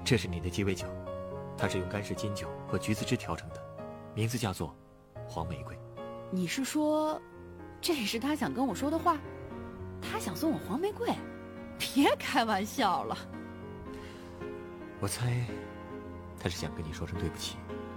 这是你的鸡尾酒，它是用干式金酒和橘子汁调成的，名字叫做黄玫瑰。 你是说，这是他想跟我说的话？他想送我黄玫瑰？别开玩笑了。 我猜，他是想跟你说声对不起。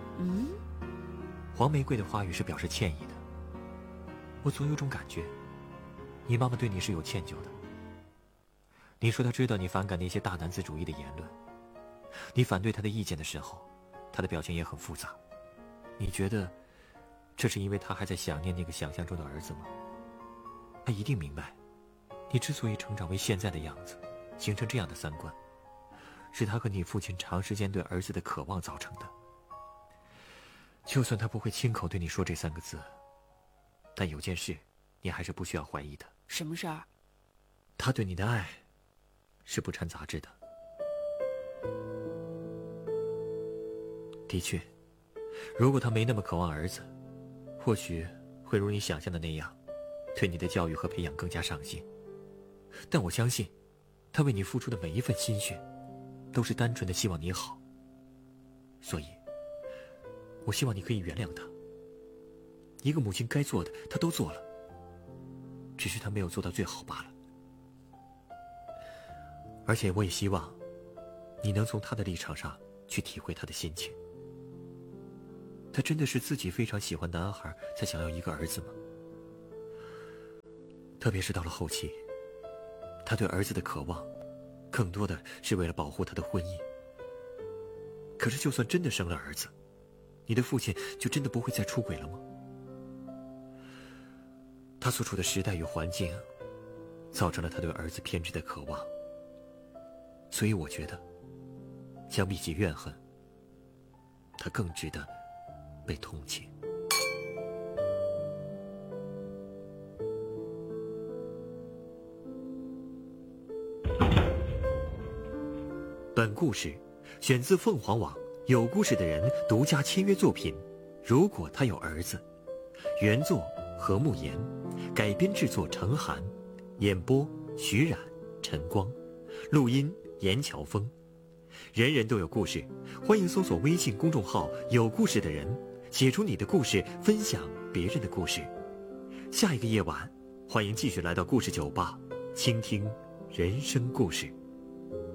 黄玫瑰的花语是表示歉意的。我总有种感觉，你妈妈对你是有歉疚的。你说她知道你反感那些大男子主义的言论，你反对她的意见的时候，她的表情也很复杂。你觉得这是因为她还在想念那个想象中的儿子吗？她一定明白，你之所以成长为现在的样子，形成这样的三观，是她和你父亲长时间对儿子的渴望造成的。就算她不会亲口对你说这3个字，但有件事你还是不需要怀疑的。 什么事儿？ 他对你的爱是不掺杂质的。的确，如果他没那么渴望儿子，或许会如你想象的那样，对你的教育和培养更加上心。但我相信，他为你付出的每一份心血，都是单纯的希望你好。所以，我希望你可以原谅他。一个母亲该做的，她都做了，只是她没有做到最好罢了。而且我也希望，你能从她的立场上去体会她的心情。她真的是自己非常喜欢男孩，才想要一个儿子吗？特别是到了后期，她对儿子的渴望，更多的是为了保护她的婚姻。可是就算真的生了儿子，你的父亲就真的不会再出轨了吗？他所处的时代与环境，造成了他对儿子偏执的渴望。所以我觉得，相比起怨恨，他更值得被同情。本故事选自凤凰网有故事的人独家签约作品《如果他有儿子》，原作何慕言，改编制作程涵，演播徐冉、陈光，录音严乔峰。人人都有故事，欢迎搜索微信公众号有故事的人，写出你的故事，分享别人的故事。下一个夜晚，欢迎继续来到故事酒吧，倾听人生故事。